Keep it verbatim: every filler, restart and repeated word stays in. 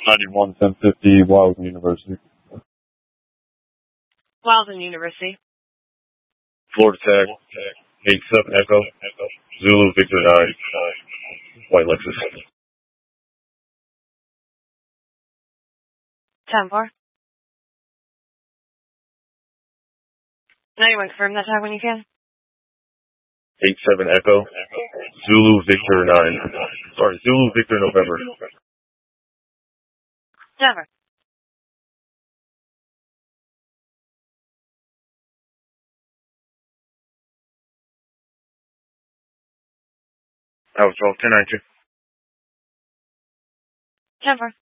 ninety-one ten fifty Wildwood University. Wildwood University. Florida Tech. eight seven Echo. Zulu Victor nine. White Lexus. ten four. Now you want to confirm that tag when you can? eight seven Echo. Zulu Victor nine. Sorry, Zulu Victor November. Never. I was twelve ten ninety-two. ten four.